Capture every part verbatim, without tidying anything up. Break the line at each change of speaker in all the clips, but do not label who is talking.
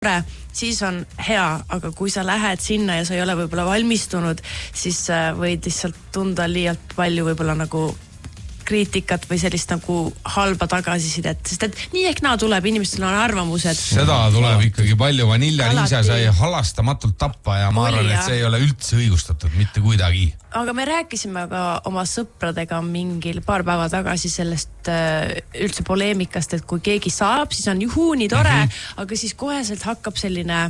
siis on hea, aga kui sa lähed sinna ja sa ei ole võib-olla valmistunud, siis võid lihtsalt tunda liialt palju võib-olla nagu kriitikat või sellist nagu halba tagasisidet, sest et nii ehk naa tuleb, inimestel on arvamused.
Seda tuleb ikkagi palju, Vanilla Liisa sai halastamatult tappa ja ma arvan, et see ei ole üldse õigustatud, mitte kuidagi.
Aga me rääkisime ka oma sõpradega mingil paar päeva tagasi sellest üldse poleemikast, et kui keegi saab, siis on juhuu nii tore, mm-hmm. aga siis koheselt hakkab selline,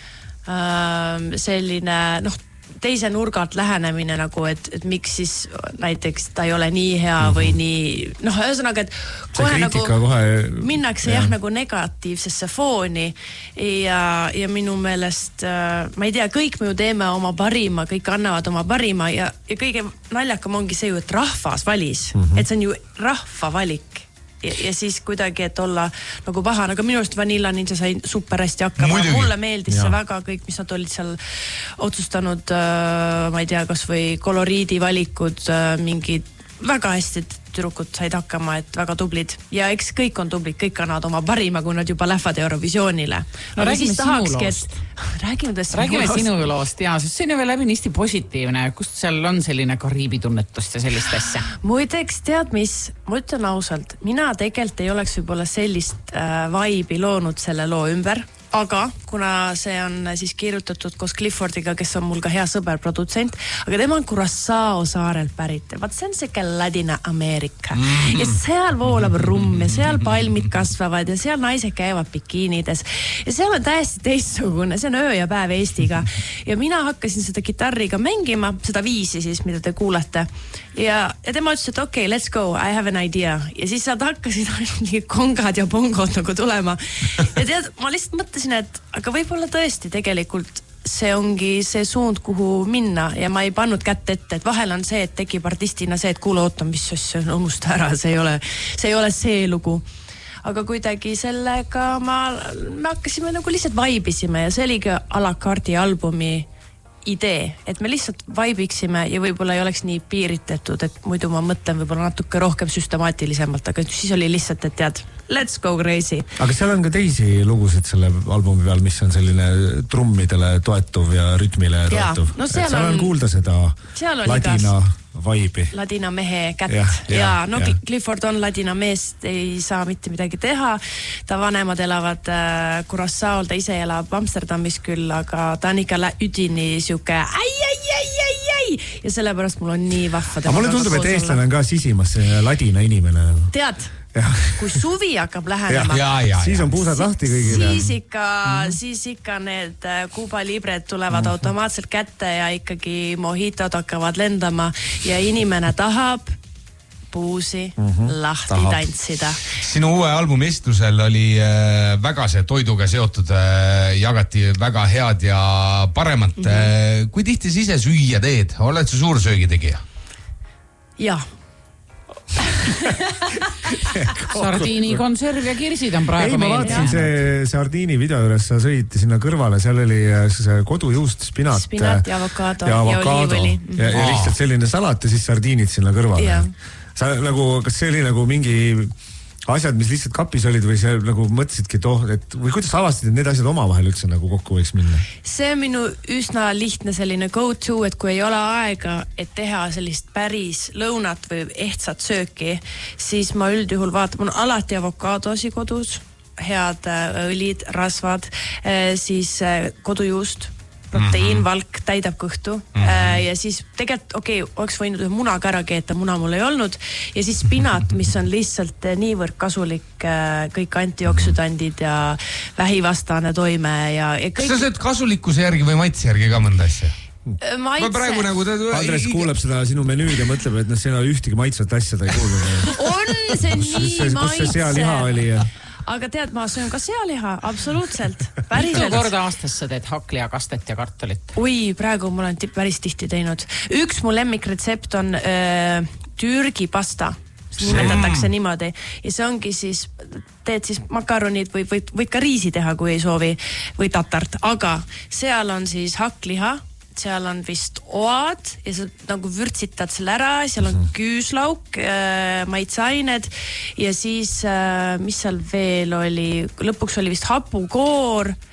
selline, noh, teise nurgalt lähenemine nagu, et, et miks siis näiteks ta ei ole nii hea mm-hmm. või nii, noh, ühesõnaga, et kohe nagu
kohe,
minnakse jah. jah nagu negatiivsesse fooni ja, ja minu meelest, ma ei tea, kõik me ju teeme oma parima, kõik annavad oma parima ja, ja kõige naljakam ongi see ju, et rahvas valis, mm-hmm. et see on ju rahva valik. Ja, ja siis kuidagi, et olla nagu paha, aga minu arust Vanilla Ninja sai super hästi hakkama. Muidugi. Mulle meeldis ja. see väga, kõik, mis nad olid seal otsustanud, äh, ma ei tea, kas või koloriidi valikud, äh, mingid väga hästi tüdrukud said hakkama, et väga tublid. Ja eks kõik on tublid, kõik annavad oma parima, kui nad juba lähevad Eurovisioonile.
No räägime sinu loost.
Räägime tõesti
räägime sinu loost, jaa, sest see on ju veel läbi niisti positiivne. Kust seal on selline Kariibi tunnetust ja sellist asja?
Muideks, tead mis? Ma ütlen ausalt, mina tegelikult ei oleks võib-olla sellist äh, vaibi loonud selle loo ümber. Aga kuna see on siis kirjutatud koos Cliffordiga, kes on mul ka hea sõber, produtsent, aga tema on Curaçao saarelt pärit. Vaat see on siuke Ladina-Ameerika. Mm-hmm. Ja seal voolab rumm ja seal palmid kasvavad ja seal naised käivad bikiinides. Ja seal on täiesti teistsugune, see on öö ja päev Eestiga. Ja mina hakkasin seda gitarriga mängima, seda viisi siis, mida te kuulete. Ja, ja tema ütles, et okei, okay, let's go, I have an idea. Ja siis sealt hakkasid ainult kongad ja pongod nagu tulema. Ja tead, ma lihtsalt mõtlesin, et aga võib-olla tõesti tegelikult see ongi see suund, kuhu minna ja ma ei pannud kätt ette, et vahel on see, et tekib artistina see, et kuule, oota, mis asja, unusta ära, see ei ole see, ei ole see lugu. Aga kuidagi sellega ma, me hakkasime nagu lihtsalt vaibisime ja see oligi a la carte albumi idee, et me lihtsalt vaibiksime ja võib-olla ei oleks nii piiritetud, et muidu ma mõtlen võib-olla natuke rohkem süstemaatilisemalt, aga siis oli lihtsalt, et tead, let's go crazy.
Aga seal on ka teisi lugusid selle albumi peal, mis on selline trummidele toetuv ja rütmile toetuv. No seal, seal on, on kuulda seda ladina vaibi.
Ladina mehe kätt. Ja, ja, ja no ja. Clifford on ladina meest, ei saa mitte midagi teha. Ta vanemad elavad äh, Curaçaol, ta ise elab Amsterdamis küll, aga ta on ikka üdini siuke ai, ai, ai, ai, ai. Ja sellepärast mul on nii vahva.
Aga mulle tundub, et eestlane on ka sisimas ladina inimene.
Tead,
ja.
kui suvi hakkab lähenema,
ja, ja, ja, siis on puusad lahti kõigile.
Siis ikka, mm. siis ikka need Cuba Libred tulevad mm. automaatselt kätte ja ikkagi mojitod hakkavad lendama ja inimene tahab puusi mm-hmm. lahti tahab. Tantsida.
Sinu uue albumi esitlusel oli äh, väga see toiduga seotud, äh, jagati väga head ja paremat. Mm-hmm. Kui tihti sa ise süüa teed? Oled sa suur söögitegija?
Jah.
Sardiini konserv ja kirsid on praegu
meil. Ei, ma vaatasin see sardiini video juures, sa sõid sinna kõrvale, seal oli see kodujuust, spinat,
spinat ja avokado
ja, ja, oliivõli. Ja, ja lihtsalt selline salat ja siis sardiinid sinna kõrvale. Ja. Sa nagu, kas see oli nagu mingi asjad, mis lihtsalt kapis olid või see nagu mõtlesidki, et oh, et või kuidas avastasid, et need asjad omavahel üldse nagu kokku võiks minna?
See on minu üsna lihtne selline go-to, et kui ei ole aega, et teha sellist päris lõunat või ehtsat sööki, siis ma üldjuhul vaatan, mul on alati avokaadosi kodus, head õlid, rasvad, siis kodujuust, proteiin, mm-hmm. valk täidab kõhtu mm-hmm. ja siis tegelikult, okei, okay, oleks võinud ühe munaga ära keeta, muna mul ei olnud ja siis spinat, mis on lihtsalt niivõrd kasulik, kõik antioksüdandid ja vähivastane toime ja, ja kõik...
Kas sa sööd kasulikkuse järgi või maitse järgi ka mõnda asja?
Maitse.
Ma praegu nagu ta...
Andres kuuleb seda sinu menüüd ja mõtleb, et noh, see ühtegi maitset asja ta ei kuulnud.
On see nii maitse.
Kus see sealiha oli ja...
Aga tead, ma söön ka sealiha, absoluutselt. Päriselt.
Mitu korda aastas sa teed haklia, kastet ja kartulit?
Ui, praegu mul on päris tihti teinud. Üks mu lemmikretsept on öö, Türgi pasta. Nimetatakse mm. niimoodi. Ja see ongi siis, teed siis makaronid või võid, võid ka riisi teha, kui ei soovi, või tatart. Aga seal on siis hakkliha, seal on vist oad ja sa nagu vürtsitad selle ära, seal on küüslauk, äh, maitseained ja siis, äh, mis seal veel oli, lõpuks oli vist hapukoor